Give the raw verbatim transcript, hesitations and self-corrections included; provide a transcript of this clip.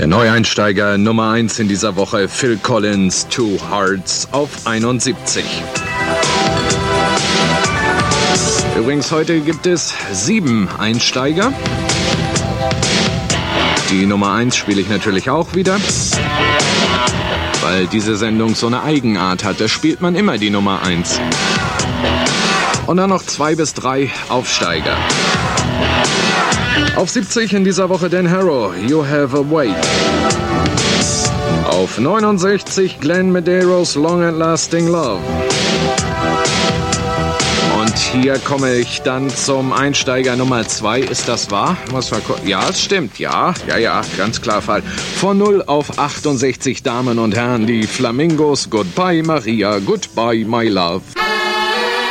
Der Neueinsteiger Nummer eins in dieser Woche, Phil Collins, Two Hearts auf einundsiebzig. Übrigens, heute gibt es sieben Einsteiger. Die Nummer eins spiele ich natürlich auch wieder, weil diese Sendung so eine Eigenart hat. Da spielt man immer die Nummer eins. Und dann noch zwei bis drei Aufsteiger. Auf siebzig in dieser Woche Dan Harrow, You Have a Way. Auf neunundsechzig Glenn Medeiros, Long and Lasting Love. Und hier komme ich dann zum Einsteiger Nummer zwei. Ist das wahr? Was war ja, es stimmt. Ja, ja, ja, ganz klar Fall. Von null auf achtundsechzig, Damen und Herren, die Flamingos. Goodbye, Maria. Goodbye, my love.